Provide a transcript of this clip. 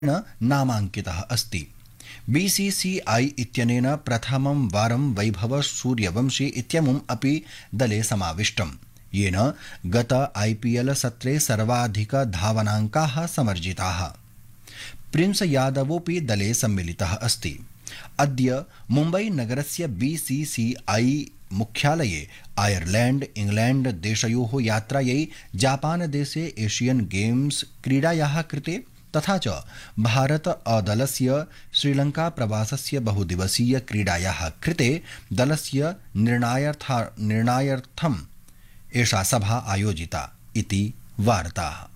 नामाङ्कितः अस्ति। बीसीसीआई इत्यनेन प्रथमं वारं वैभव सूर्यवंशी इत्यमुम् अपि दले समाविष्टम्, येन गत आईपीएल सत्रे सर्वाधिक धावनाङ्काः समर्जिताः। प्रिंस यादवोऽपि दले सम्मिलितः अस्ति। अद्य मुम्बई नगरस्य बीसीसीआई मुख्यालये आयरलैंड इंग्लैंड देशयोः यात्रायै जापान देशे एशियन गेम्स क्रीडायाः कृते तथा च भारत अदलस्य श्रीलंका प्रवासस्य बहुदिवसीय क्रीडायाः कृते दलस्य निर्णायार्थम् एषा सभा आयोजिता इति वार्ताः।